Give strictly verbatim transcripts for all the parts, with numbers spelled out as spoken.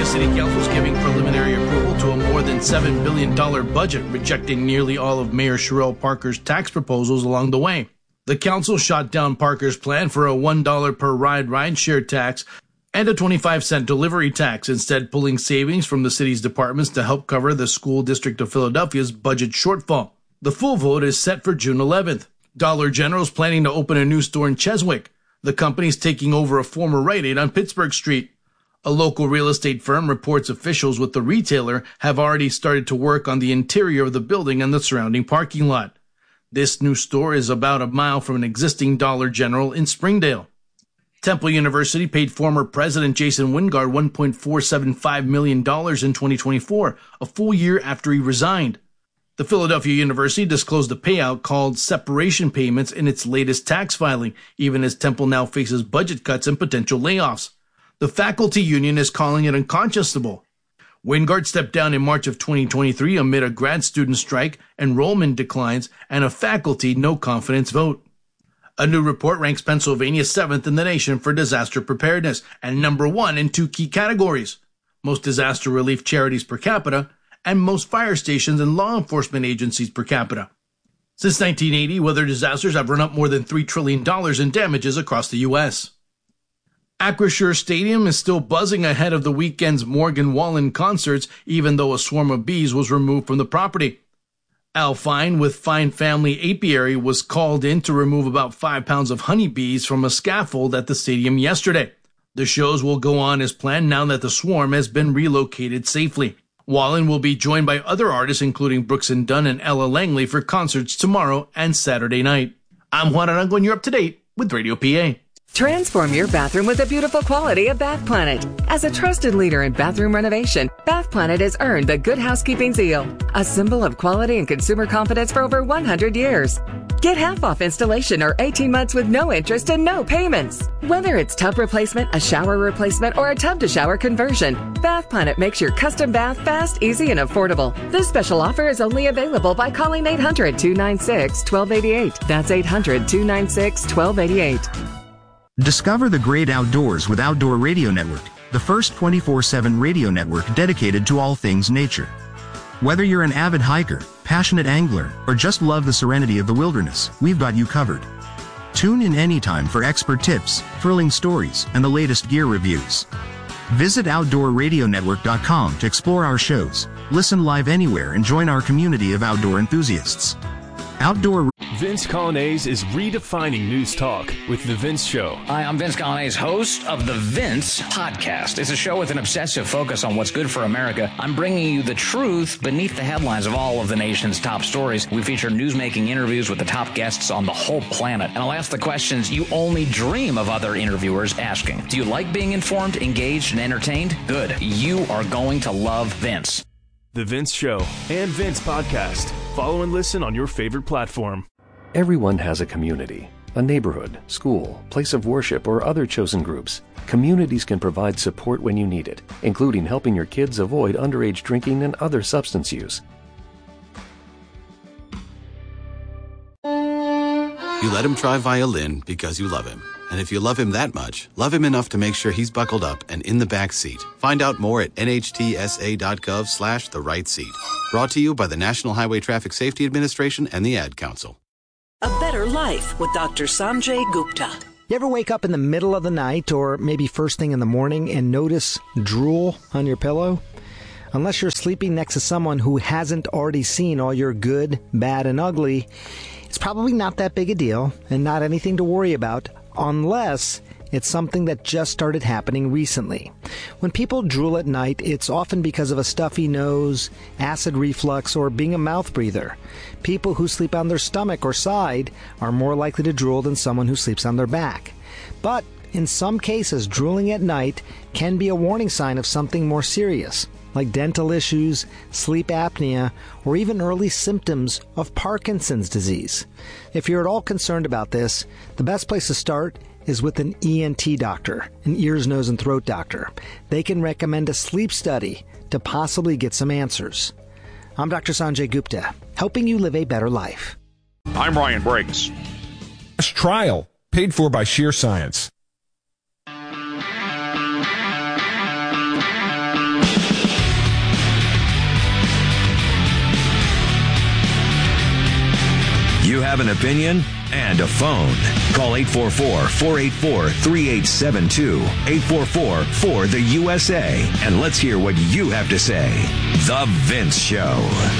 City Council is giving preliminary approval to a more than seven billion dollars budget, rejecting nearly all of Mayor Sherelle Parker's tax proposals along the way. The council shot down Parker's plan for a one dollar per ride rideshare tax and a twenty-five cent delivery tax, instead pulling savings from the city's departments to help cover the School District of Philadelphia's budget shortfall. The full vote is set for June eleventh. Dollar General is planning to open a new store in Cheswick. The company's taking over a former Rite Aid on Pittsburgh Street. A local real estate firm reports officials with the retailer have already started to work on the interior of the building and the surrounding parking lot. This new store is about a mile from an existing Dollar General in Springdale. Temple University paid former President Jason Wingard one point four seven five million dollars in twenty twenty-four, a full year after he resigned. The Philadelphia University disclosed a payout called separation payments in its latest tax filing, even as Temple now faces budget cuts and potential layoffs. The faculty union is calling it unconscionable. Wingard stepped down in March of twenty twenty-three amid a grad student strike, enrollment declines, and a faculty no-confidence vote. A new report ranks Pennsylvania seventh in the nation for disaster preparedness and number one in two key categories: most disaster relief charities per capita and most fire stations and law enforcement agencies per capita. Since nineteen eighty, weather disasters have run up more than three trillion dollars in damages across the U S Acrisure Stadium is still buzzing ahead of the weekend's Morgan Wallen concerts, even though a swarm of bees was removed from the property. Al Fine with Fine Family Apiary was called in to remove about five pounds of honeybees from a scaffold at the stadium yesterday. The shows will go on as planned now that the swarm has been relocated safely. Wallen will be joined by other artists including Brooks and Dunn and Ella Langley for concerts tomorrow and Saturday night. I'm Juan Arango and you're up to date with Radio P A. Transform your bathroom with the beautiful quality of Bath Planet. As a trusted leader in bathroom renovation, Bath Planet has earned the Good Housekeeping seal, a symbol of quality and consumer confidence for over one hundred years. Get half off installation or eighteen months with no interest and no payments. Whether it's tub replacement, a shower replacement, or a tub-to-shower conversion, Bath Planet makes your custom bath fast, easy, and affordable. This special offer is only available by calling eight hundred, two nine six, one two eight eight. That's eight hundred, two nine six, one two eight eight. Discover the great outdoors with Outdoor Radio Network, the first twenty-four seven radio network dedicated to all things nature. Whether you're an avid hiker, passionate angler, or just love the serenity of the wilderness, we've got you covered. Tune in anytime for expert tips, thrilling stories, and the latest gear reviews. Visit outdoor radio network dot com to explore our shows, listen live anywhere, and join our community of outdoor enthusiasts. Outdoor Vince Coglianese is redefining news talk with The Vince Show. Hi, I'm Vince Coglianese, host of The Vince Podcast. It's a show with an obsessive focus on what's good for America. I'm bringing you the truth beneath the headlines of all of the nation's top stories. We feature news-making interviews with the top guests on the whole planet. And I'll ask the questions you only dream of other interviewers asking. Do you like being informed, engaged, and entertained? Good. You are going to love Vince. The Vince Show and Vince Podcast. Follow and listen on your favorite platform. Everyone has a community, a neighborhood, school, place of worship, or other chosen groups. Communities can provide support when you need it, including helping your kids avoid underage drinking and other substance use. You let him try violin because you love him. And if you love him that much, love him enough to make sure he's buckled up and in the back seat. Find out more at N H T S A dot gov slash the right seat. Brought to you by the National Highway Traffic Safety Administration and the Ad Council. A Better Life with Doctor Sanjay Gupta. You ever wake up in the middle of the night or maybe first thing in the morning and notice drool on your pillow? Unless you're sleeping next to someone who hasn't already seen all your good, bad, and ugly, it's probably not that big a deal and not anything to worry about, unless it's something that just started happening recently. When people drool at night, it's often because of a stuffy nose, acid reflux, or being a mouth breather. People who sleep on their stomach or side are more likely to drool than someone who sleeps on their back. But in some cases, drooling at night can be a warning sign of something more serious, like dental issues, sleep apnea, or even early symptoms of Parkinson's disease. If you're at all concerned about this, the best place to start is with an E N T doctor, an ears, nose, and throat doctor. They can recommend a sleep study to possibly get some answers. I'm Doctor Sanjay Gupta, helping you live a better life. I'm Ryan Briggs. Trial, paid for by Sheer Science. have an opinion and a phone. Call eight four four, four eight four, three eight seven two, eight four four, four the U S A, and let's hear what you have to say. The Vince Show.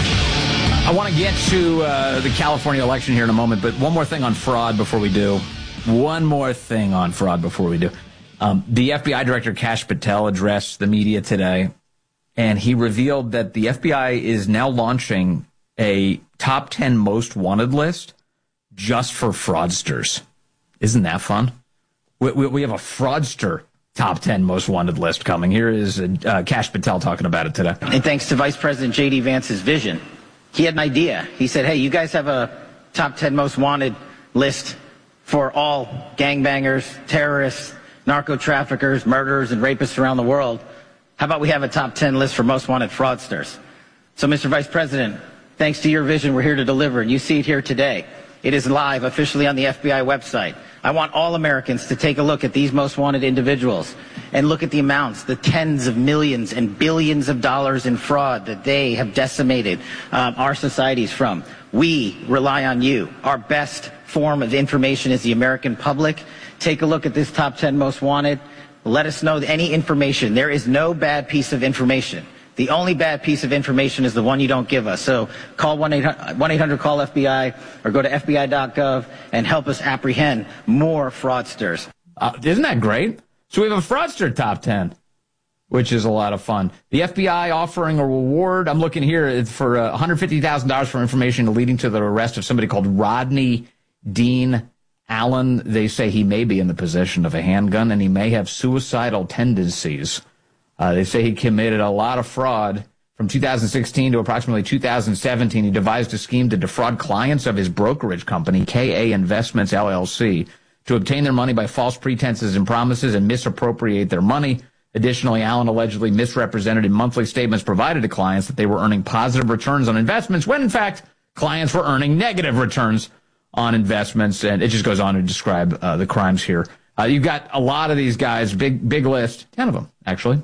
I want to get to uh, the California election here in a moment, but one more thing on fraud before we do. One more thing on fraud before we do. Um, the F B I Director Kash Patel addressed the media today, and he revealed that the F B I is now launching a top ten most wanted list just for fraudsters. Isn't that fun? We, we, we have a fraudster top ten most wanted list coming. Here is uh, Kash Patel talking about it today. And thanks to Vice President J D Vance's vision, he had an idea. He said, hey, you guys have a top ten most wanted list for all gangbangers, terrorists, narco-traffickers, murderers, and rapists around the world. How about we have a top ten list for most wanted fraudsters? So, Mister Vice President, thanks to your vision, we're here to deliver, and you see it here today. It is live officially on the F B I website. I want all Americans to take a look at these most wanted individuals and look at the amounts, the tens of millions and billions of dollars in fraud that they have decimated um, our societies from. We rely on you. Our best form of information is the American public. Take a look at this top ten most wanted. Let us know any information. There is no bad piece of information. The only bad piece of information is the one you don't give us. So call one eight hundred call F B I or go to F B I dot gov and help us apprehend more fraudsters. Uh, isn't that great? So we have a fraudster top ten, which is a lot of fun. The F B I offering a reward. I'm looking here it's for uh, one hundred fifty thousand dollars for information leading to the arrest of somebody called Rodney Dean Allen. They say he may be in the possession of a handgun and he may have suicidal tendencies. Uh, they say he committed a lot of fraud from two thousand sixteen to approximately two thousand seventeen. He devised a scheme to defraud clients of his brokerage company, K A Investments, L L C, to obtain their money by false pretenses and promises and misappropriate their money. Additionally, Allen allegedly misrepresented in monthly statements provided to clients that they were earning positive returns on investments when, in fact, clients were earning negative returns on investments. And it just goes on to describe uh, the crimes here. Uh, you've got a lot of these guys, big, big list, ten of them, actually.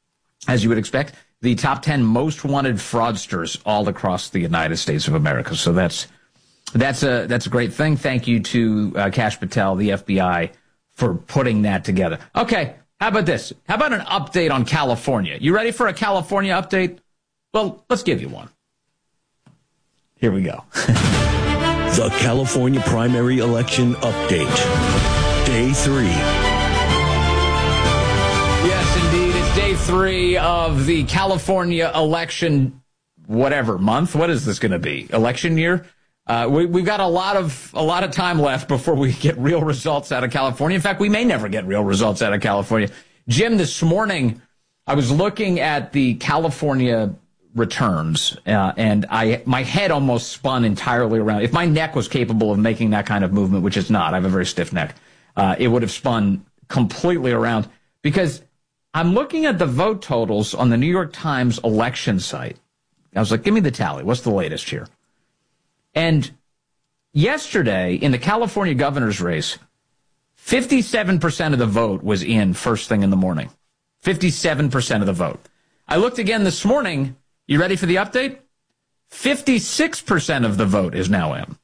As you would expect, the top ten most wanted fraudsters all across the United States of America. So that's that's a that's a great thing. Thank you to uh, Kash Patel, the F B I, for putting that together. Okay, how about this? How about an update on California? You ready for a California update? Well, let's give you one. Here we go. The California primary election update. Day three. Yes, indeed. It's day three of the California election, whatever month. What is this going to be? Election year? Uh, we, we've got a lot of a lot of time left before we get real results out of California. In fact, we may never get real results out of California. Jim, this morning, I was looking at the California returns, uh, and I my head almost spun entirely around. If my neck was capable of making that kind of movement, which it's not, I have a very stiff neck, uh, it would have spun completely around because I'm looking at the vote totals on the New York Times election site. I was like, give me the tally. What's the latest here? And yesterday, in the California governor's race, fifty-seven percent of the vote was in first thing in the morning. fifty-seven percent of the vote. I looked again this morning. You ready for the update? fifty-six percent of the vote is now in.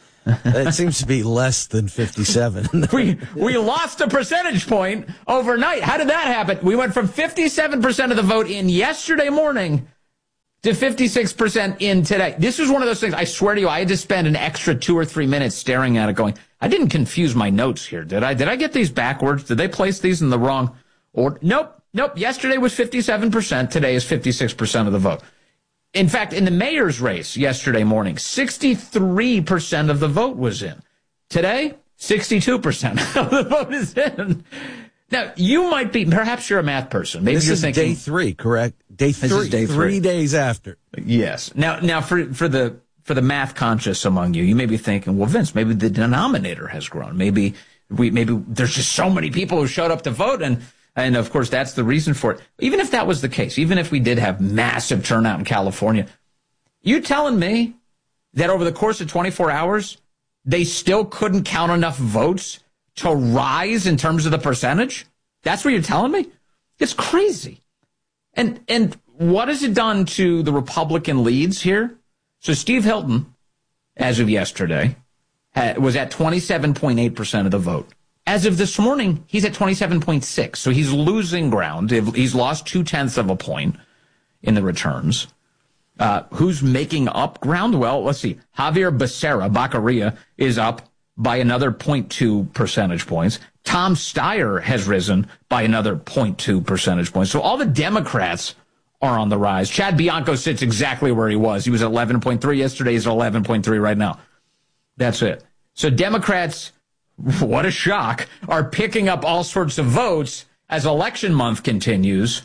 It seems to be less than fifty-seven. we we lost a percentage point overnight. How did that happen? We went from fifty-seven percent of the vote in yesterday morning to fifty-six percent in today. This was one of those things, I swear to you, I had to spend an extra two or three minutes staring at it going, I didn't confuse my notes here, did I? Did I get these backwards? Did they place these in the wrong order? Nope. Nope. Yesterday was fifty-seven percent. Today is fifty-six percent of the vote. In fact, in the mayor's race yesterday morning, sixty-three percent of the vote was in. Today, sixty-two percent of the vote is in. Now, you might be, perhaps you're a math person. Maybe this you're is thinking. day three, correct? Day three. This is day three. Three days after. Yes. Now, now for, for the, for the math conscious among you, you may be thinking, well, Vince, maybe the denominator has grown. Maybe we, maybe there's just so many people who showed up to vote and, And, of course, that's the reason for it. Even if that was the case, even if we did have massive turnout in California, you telling me that over the course of twenty-four hours, they still couldn't count enough votes to rise in terms of the percentage? That's what you're telling me? It's crazy. And and what has it done to the Republican leads here? So Steve Hilton, as of yesterday, ha- was at twenty-seven point eight percent of the vote. As of this morning, he's at twenty-seven point six. So he's losing ground. He's lost two-tenths of a point in the returns. Uh, who's making up ground? Well, let's see. Javier Becerra, Baccaria, is up by another zero point two percentage points. Tom Steyer has risen by another zero point two percentage points. So all the Democrats are on the rise. Chad Bianco sits exactly where he was. He was at eleven point three yesterday. He's at eleven point three right now. That's it. So Democrats, what a shock, are picking up all sorts of votes as election month continues.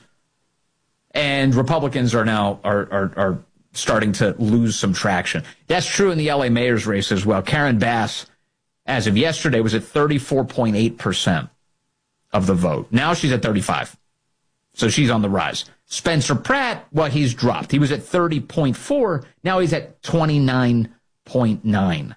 And Republicans are now are, are, are starting to lose some traction. That's true in the L A mayor's race as well. Karen Bass, as of yesterday, was at thirty-four point eight percent of the vote. Now she's at thirty-five. So she's on the rise. Spencer Pratt, well, he's dropped. He was at thirty point four. Now he's at twenty-nine point nine.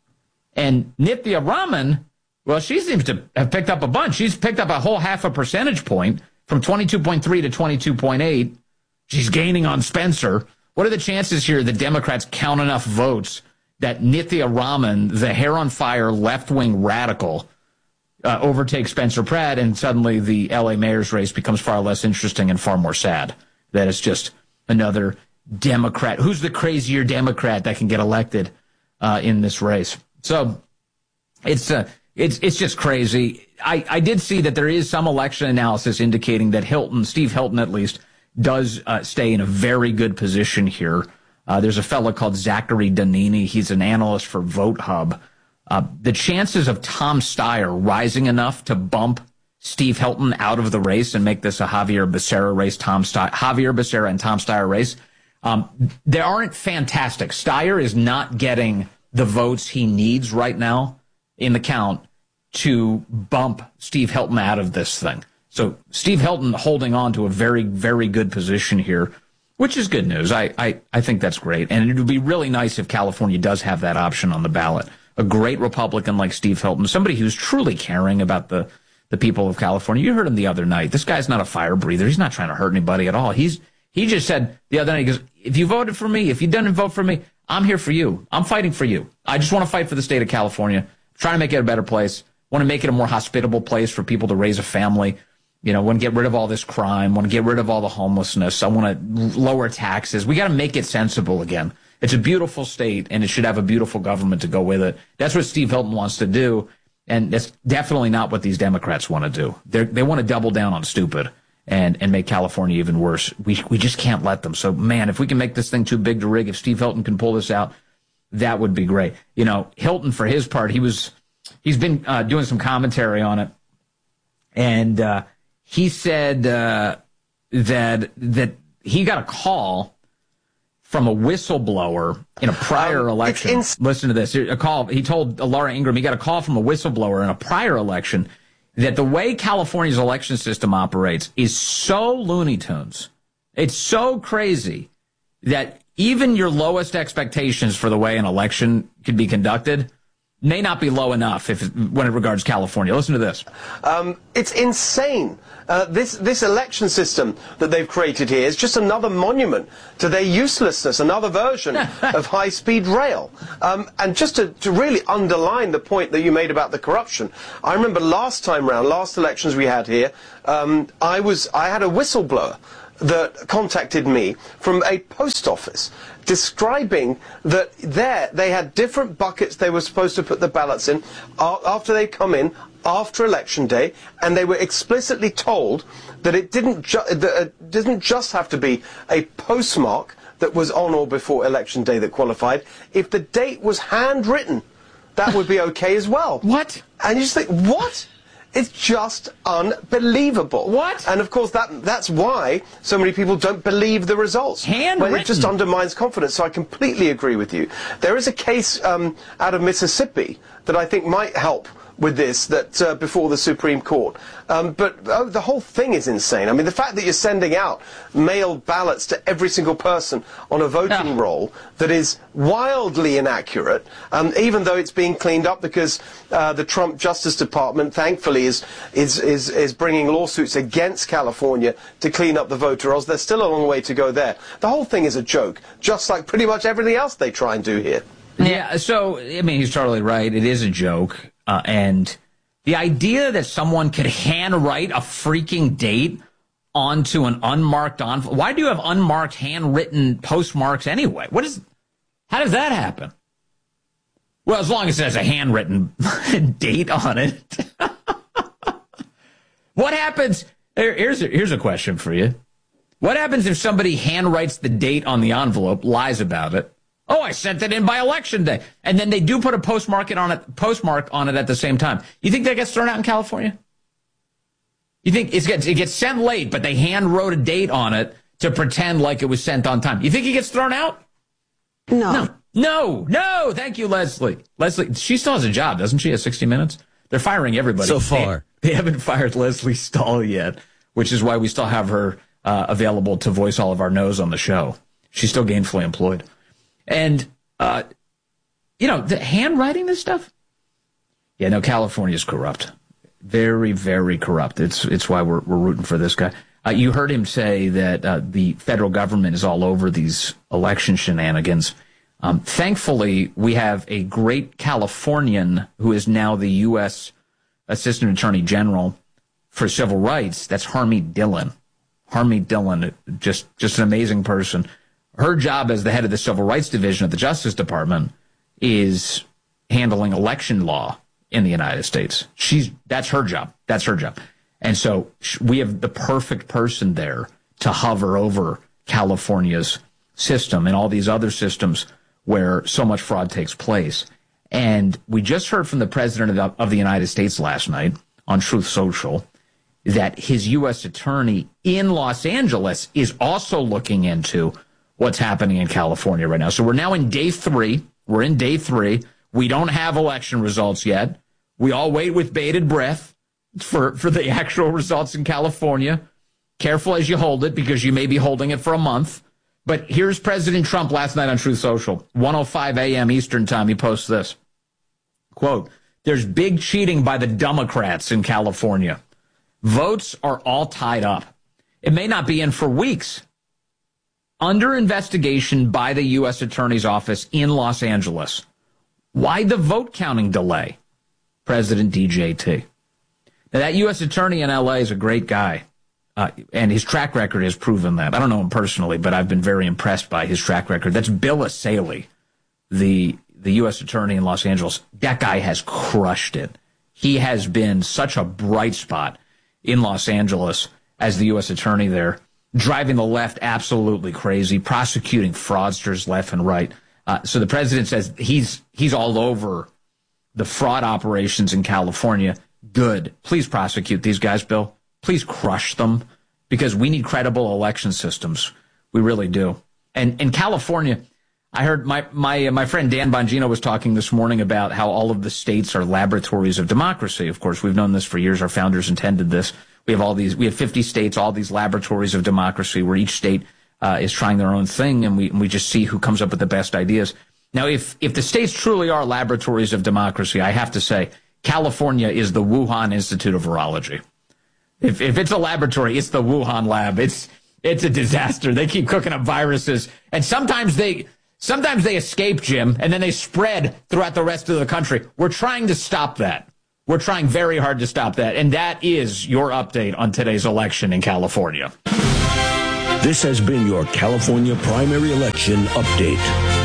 And Nithya Raman, well, she seems to have picked up a bunch. She's picked up a whole half a percentage point from twenty-two point three to twenty-two point eight. She's gaining on Spencer. What are the chances here that Democrats count enough votes that Nithya Raman, the hair-on-fire left-wing radical, uh, overtakes Spencer Pratt, and suddenly the L A mayor's race becomes far less interesting and far more sad? That it's just another Democrat. Who's the crazier Democrat that can get elected uh, in this race? So it's uh, it's it's just crazy. I, I did see that there is some election analysis indicating that Hilton, Steve Hilton at least, does uh, stay in a very good position here. Uh, there's a fellow called Zachary Donini. He's an analyst for VoteHub. Uh, the chances of Tom Steyer rising enough to bump Steve Hilton out of the race and make this a Javier Becerra race, Tom Steyer, Javier Becerra and Tom Steyer race, um, they aren't fantastic. Steyer is not getting the votes he needs right now in the count to bump Steve Hilton out of this thing. So Steve Hilton holding on to a very, very good position here, which is good news. I, I, I think that's great. And it would be really nice if California does have that option on the ballot. A great Republican like Steve Hilton, somebody who's truly caring about the, the people of California. You heard him the other night. This guy's not a fire breather. He's not trying to hurt anybody at all. He's He just said the other night, he goes, if you voted for me, if you didn't vote for me, I'm here for you. I'm fighting for you. I just want to fight for the state of California, trying to make it a better place, want to make it a more hospitable place for people to raise a family. You know, want to get rid of all this crime, want to get rid of all the homelessness. I want to lower taxes. We got to make it sensible again. It's a beautiful state, and it should have a beautiful government to go with it. That's what Steve Hilton wants to do, and that's definitely not what these Democrats want to do. They're, they want to double down on stupid and, and make California even worse. We we just can't let them. So, man, if we can make this thing too big to rig, if Steve Hilton can pull this out, that would be great. You know, Hilton, for his part, he was he's been uh, doing some commentary on it, and uh, he said uh, that that he got a call from a whistleblower in a prior um, election. Ins- Listen to this. A call. He told Laura Ingraham he got a call from a whistleblower in a prior election that the way California's election system operates is so Looney Tunes. It's so crazy that even your lowest expectations for the way an election could be conducted may not be low enough if when it regards California. Listen to this. Um, it's insane. Uh, this this election system that they've created here is just another monument to their uselessness, another version of high-speed rail. Um, and just to, to really underline the point that you made about the corruption, I remember last time round, last elections we had here, um, I was I had a whistleblower that contacted me from a post office describing that there they had different buckets they were supposed to put the ballots in after they come in after election day, and they were explicitly told that it didn't ju- that it didn't just have to be a postmark that was on or before election day that qualified. If the date was handwritten, that would be okay as well. What? And you just think, what? It's just unbelievable. What? And of course, that that's why so many people don't believe the results. Handwritten. Well, it just undermines confidence. So I completely agree with you. There is a case um, out of Mississippi that I think might help with this, that uh, before the Supreme Court. Um, but oh, the whole thing is insane. I mean, the fact that you're sending out mailed ballots to every single person on a voting yeah. roll that is wildly inaccurate, um, even though it's being cleaned up because uh, the Trump Justice Department, thankfully, is, is, is, is bringing lawsuits against California to clean up the voter rolls. There's still a long way to go there. The whole thing is a joke, just like pretty much everything else they try and do here. Yeah, so, I mean, he's totally right. It is a joke. Uh, and the idea that someone could handwrite a freaking date onto an unmarked envelope. Why do you have unmarked handwritten postmarks anyway? What is, how does that happen? Well, as long as it has a handwritten date on it. What happens? Here, here's, a, here's a question for you. What happens if somebody handwrites the date on the envelope, lies about it? Oh, I sent it in by election day. And then they do put a postmark on it, postmark on it at the same time. You think that gets thrown out in California? You think it gets, it gets sent late, but they hand wrote a date on it to pretend like it was sent on time. You think it gets thrown out? No. No. No. No. Thank you, Leslie. Leslie, she still has a job, doesn't she, at sixty minutes? They're firing everybody. So far. They, they haven't fired Leslie Stahl yet, which is why we still have her uh, available to voice all of our no's on the show. She's still gainfully employed. And, uh, you know, the handwriting this stuff? Yeah, no, California's corrupt. Very, very corrupt. It's it's why we're we're rooting for this guy. Uh, you heard him say that uh, the federal government is all over these election shenanigans. Um, thankfully, we have a great Californian who is now the U S Assistant Attorney General for Civil Rights. That's Harmeet Dillon. Harmeet Dillon, just just an amazing person. Her job as the head of the Civil Rights Division of the Justice Department is handling election law in the United States. She's that's her job. That's her job. And so we have the perfect person there to hover over California's system and all these other systems where so much fraud takes place. And we just heard from the President of the, of the United States last night on Truth Social that his U S attorney in Los Angeles is also looking into what's happening in California right now. So we're now in day three. We're in day three. We don't have election results yet. We all wait with bated breath for, for the actual results in California. Careful as you hold it, because you may be holding it for a month. But here's President Trump last night on Truth Social. one oh five a.m. Eastern time, he posts this. Quote, "There's big cheating by the Democrats in California. Votes are all tied up. It may not be in for weeks. Under investigation by the U S Attorney's Office in Los Angeles. Why the vote counting delay? President D J T." Now, that U S Attorney in L A is a great guy, uh, and his track record has proven that. I don't know him personally, but I've been very impressed by his track record. That's Bill Asaley, the the U S Attorney in Los Angeles. That guy has crushed it. He has been such a bright spot in Los Angeles as the U S Attorney there, driving the left absolutely crazy, prosecuting fraudsters left and right. Uh, so the president says he's he's all over the fraud operations in California. Good. Please prosecute these guys, Bill. Please crush them, because we need credible election systems. We really do. And in California, I heard my my uh, my friend Dan Bongino was talking this morning about how all of the states are laboratories of democracy. Of course, we've known this for years. Our founders intended this. We have all these. We have fifty states, all these laboratories of democracy, where each state uh, is trying their own thing, and we and we just see who comes up with the best ideas. Now, if if the states truly are laboratories of democracy, I have to say California is the Wuhan Institute of Virology. If if it's a laboratory, it's the Wuhan lab. It's it's a disaster. They keep cooking up viruses, and sometimes they sometimes they escape, Jim, and then they spread throughout the rest of the country. We're trying to stop that. We're trying very hard to stop that, and that is your update on today's election in California. This has been your California primary election update.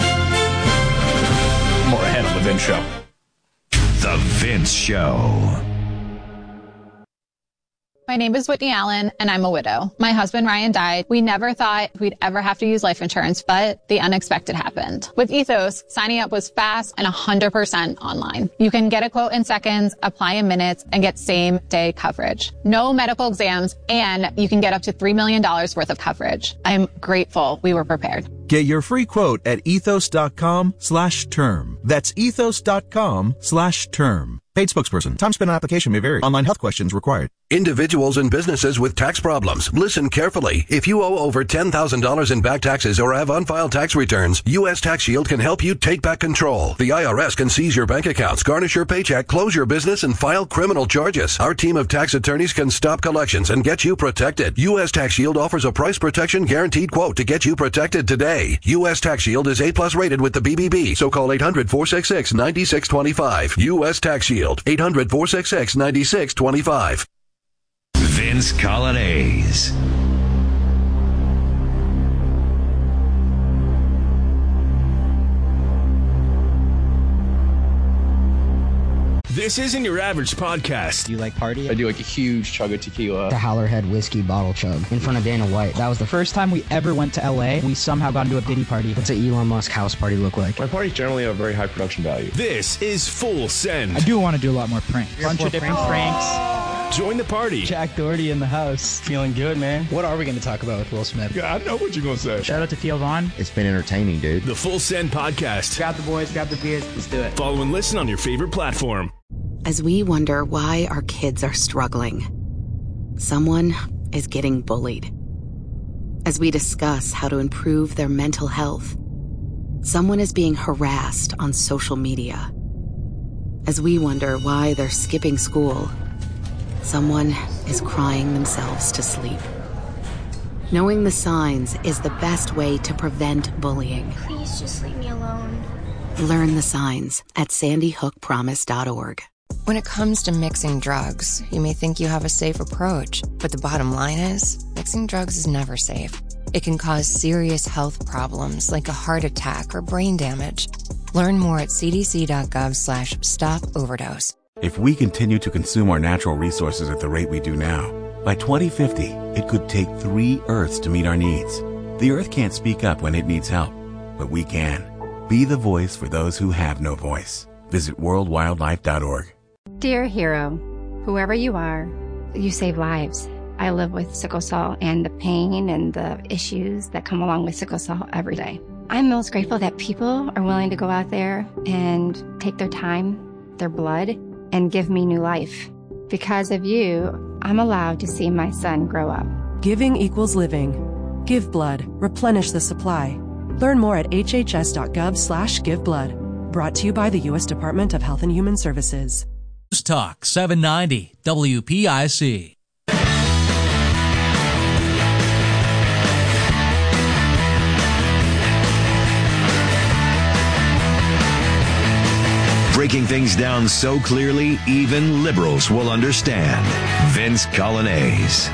More ahead on The Vince Show. The Vince Show. My name is Whitney Allen, and I'm a widow. My husband, Ryan, died. We never thought we'd ever have to use life insurance, but the unexpected happened. With Ethos, signing up was fast and one hundred percent online. You can get a quote in seconds, apply in minutes, and get same-day coverage. No medical exams, and you can get up to three million dollars worth of coverage. I'm grateful we were prepared. Get your free quote at ethos.com slash term. That's ethos.com slash term. Paid spokesperson. Time spent on application may vary. Online health questions required. Individuals and businesses with tax problems. Listen carefully. If you owe over ten thousand dollars in back taxes or have unfiled tax returns, U S Tax Shield can help you take back control. The I R S can seize your bank accounts, garnish your paycheck, close your business, and file criminal charges. Our team of tax attorneys can stop collections and get you protected. U S Tax Shield offers a price protection guaranteed quote to get you protected today. A. U S Tax Shield is A plus rated with the B B B, so call eight hundred, four six six, nine six two five. U S Tax Shield, eight hundred, four six six, nine six two five. Vince Coglianese. This isn't your average podcast. Do you like party? I do like a huge chug of tequila. The Howlerhead whiskey bottle chug in front of Dana White. That was the first time we ever went to L A. We somehow got into a Diddy party. What's an Elon Musk house party look like? My parties generally have a very high production value. This is Full Send. I do want to do a lot more pranks. Bunch of different pranks. Join the party. Jack Doherty in the house. Feeling good, man. What are we going to talk about with Will Smith? Yeah, I know what you're going to say. Shout out to Theo Vaughn. It's been entertaining, dude. The Full Send podcast. Grab the boys, grab the beers. Let's do it. Follow and listen on your favorite platform. As we wonder why our kids are struggling, someone is getting bullied. As we discuss how to improve their mental health, someone is being harassed on social media. As we wonder why they're skipping school, someone is crying themselves to sleep. Knowing the signs is the best way to prevent bullying. Please just leave me alone. Learn the signs at sandy hook promise dot org. When it comes to mixing drugs, you may think you have a safe approach, but the bottom line is, mixing drugs is never safe. It can cause serious health problems like a heart attack or brain damage. Learn more at c d c dot gov slash stop overdose. If we continue to consume our natural resources at the rate we do now, by twenty fifty, it could take three Earths to meet our needs. The Earth can't speak up when it needs help, but we can. Be the voice for those who have no voice. Visit world wildlife dot org. Dear hero, whoever you are, you save lives. I live with sickle cell and the pain and the issues that come along with sickle cell every day. I'm most grateful that people are willing to go out there and take their time, their blood, and give me new life. Because of you, I'm allowed to see my son grow up. Giving equals living. Give blood. Replenish the supply. Learn more at h h s dot gov slash give blood. Brought to you by the U S Department of Health and Human Services. News Talk seven ninety W P I C. Breaking things down so clearly, even liberals will understand. Vince Coglianese.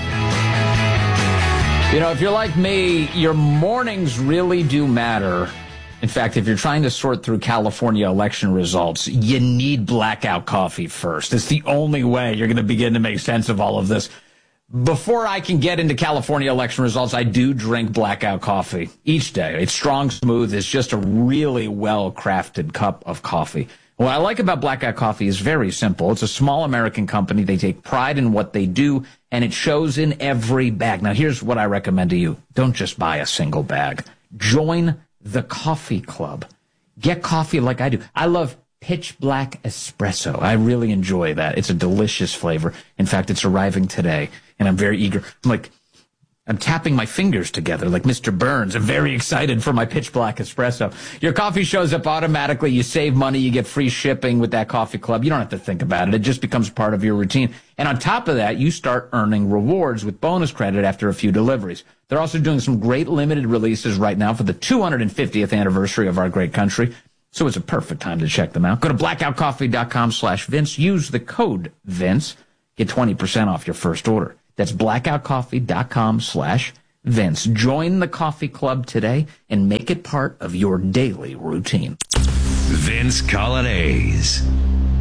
You know, if you're like me, your mornings really do matter. In fact, if you're trying to sort through California election results, you need blackout coffee first. It's the only way you're going to begin to make sense of all of this. Before I can get into California election results, I do drink blackout coffee each day. It's strong, smooth. It's just a really well-crafted cup of coffee. What I like about Blackout Coffee is very simple. It's a small American company. They take pride in what they do, and it shows in every bag. Now, here's what I recommend to you. Don't just buy a single bag. Join the coffee club. Get coffee like I do. I love pitch black espresso. I really enjoy that. It's a delicious flavor. In fact, it's arriving today, and I'm very eager. I'm like, I'm tapping my fingers together like Mister Burns. I'm very excited for my pitch black espresso. Your coffee shows up automatically. You save money. You get free shipping with that coffee club. You don't have to think about it. It just becomes part of your routine. And on top of that, you start earning rewards with bonus credit after a few deliveries. They're also doing some great limited releases right now for the two hundred fiftieth anniversary of our great country. So it's a perfect time to check them out. Go to blackout coffee dot com slash Vince. Use the code Vince. Get twenty percent off your first order. That's blackout coffee dot com slash Vince. Join the coffee club today and make it part of your daily routine. Vince Coglianese.